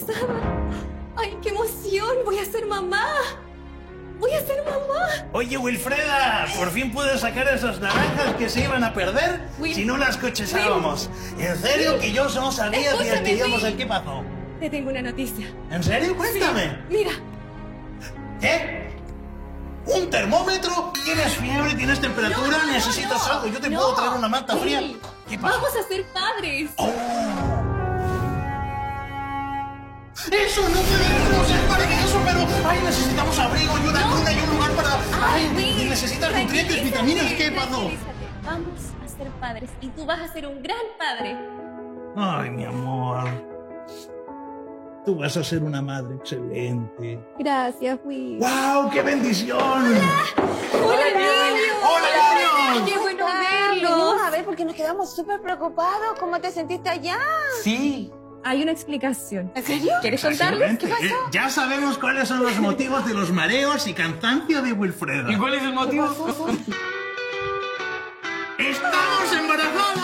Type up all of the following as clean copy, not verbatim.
embarazada. ¡Ay, qué emoción! ¡Voy a ser mamá! ¡Voy a ser mamá! Oye, Wilfreda, por fin pude sacar esas naranjas que se iban a perder si no las cochesábamos. En serio, que yo no sabía que íbamos a... ¿Qué pasó? Te tengo una noticia. ¿En serio? Cuéntame. Sí, mira. ¿Qué? ¿Un termómetro? ¿Tienes fiebre? ¿Tienes temperatura? No, ¿Necesitas algo? ¿Yo te puedo traer una manta fría? ¿Qué pasa? Vamos a ser padres. ¡Oh! ¡Eso! ¡No podemos ser maravilloso! Pero... ¡ay, necesitamos abrigo y una cuna y un lugar para... ¡ay! Y necesitas nutrientes, vitaminas. ¿Qué pasó? Vamos a ser padres y tú vas a ser un gran padre. Ay, mi amor. Tú vas a ser una madre excelente. Gracias, Will. ¡Wow! ¡Qué bendición! ¡Hola, niños! ¡Hola, niños! ¡Qué bueno verlos! Venimos a ver porque nos quedamos súper preocupados. ¿Cómo te sentiste allá? Sí. Hay una explicación. ¿En serio? ¿Quieres contarles? ¿Qué pasó? Ya sabemos cuáles son los motivos de los mareos y cansancio de Wilfreda. ¿Y cuál es el motivo? ¡Estamos embarazados!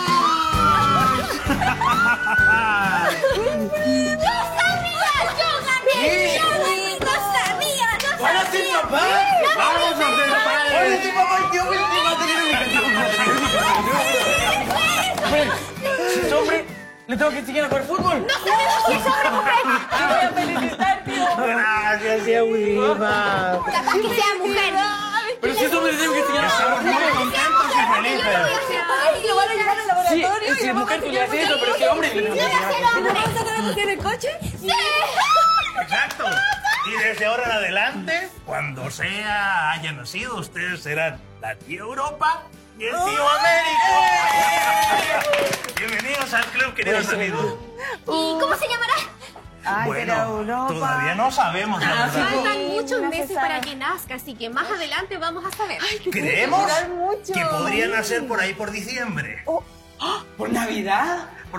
¡Van a ser papás! ¡Vamos a ser padres! ¡Oye, tu papá y tío Wilfreda va a tener un hombre! ¿Le tengo que enseñar a jugar fútbol? ¡No sabemos si es hombre o mujer! ¡Te voy a felicitar, tío! Gracias, tía Wilma. Capaz que sea mujer. Pero si es hombre, le tengo que enseñar a jugar Estamos muy fútbol. contentos y felices. Lo van a llevar al Sí, laboratorio. si es mujer, tú le haces eso, pero si es hombre, le tengo que enseñar a jugar fútbol. ¿Vamos a traer en el coche? ¡Sí! Exacto. Y desde ahora en adelante, cuando haya nacido, ustedes serán la tía Europa y el tío Américo. Bienvenidos al club, queridos amigos. ¿Y cómo se llamará? Ay, Bueno, pero Europa. todavía no sabemos la verdad. Faltan muchos no se meses sabe. para que nazca, así que más adelante vamos a saber. Creemos durar mucho. que podría nacer por ahí por diciembre. ¿Por Navidad?